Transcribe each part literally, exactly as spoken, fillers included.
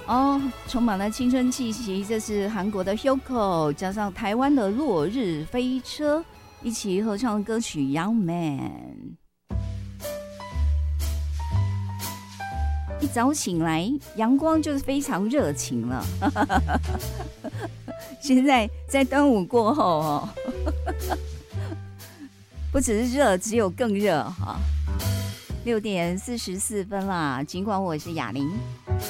哦，充满了青春气息。这是韩国的 Hyukoh 加上台湾的落日飞车一起合唱的歌曲《Young Man》。一早醒来，阳光就是非常热情了。现在在端午过后哦，不只是热，只有更热哈。六点四十四分啦，尽管我是雅玲。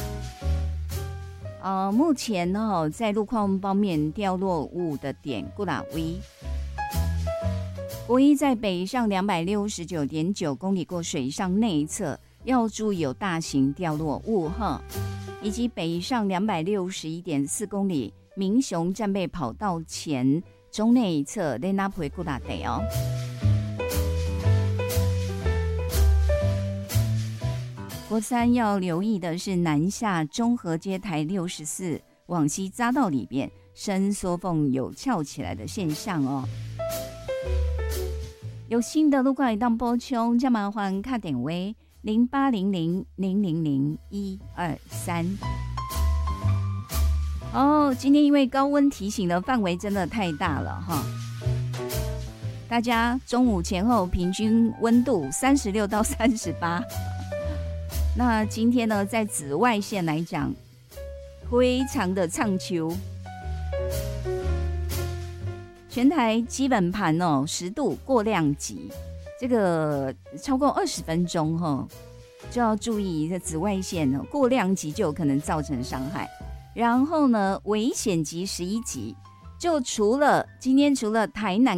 呃，目前呢，在路况方面，掉落物的点固拉威。国一在北上两百六十九点九公里过水上内侧，要注意有大型掉落物哈，以及北上两百六十一点四公里民雄战备跑道前中内侧雷纳普固拉得哦。国三要留意的是南下中和街台六十四往西匝道里边伸缩缝有翘起来的现象哦。有新的路况一档补充，就麻烦卡点位零八零零零零零一二三。哦，今天因为高温提醒的范围真的太大了哈，大家中午前后平均温度三十六到三十八。那今天呢，在紫外线来讲，非常的唱秋。全台基本盘哦，十度过量级，这个超过二十分钟哈、哦，就要注意这紫外线哦，过量级就有可能造成伤害。然后呢，危险级十一级，就除了今天除了台南。